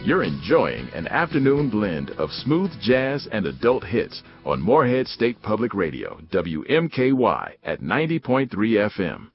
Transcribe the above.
You're enjoying an afternoon blend of smooth jazz and adult hits on Morehead State Public Radio, WMKY at 90.3 FM.